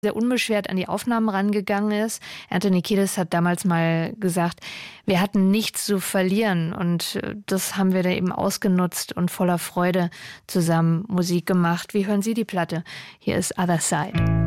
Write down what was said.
sehr unbeschwert an die Aufnahmen rangegangen ist. Anthony Kiedis hat damals mal gesagt, wir hatten nichts zu verlieren und das haben wir da eben ausgenutzt und voller Freude zusammen Musik gemacht. Wie hören Sie die Platte? Hier ist Other Side.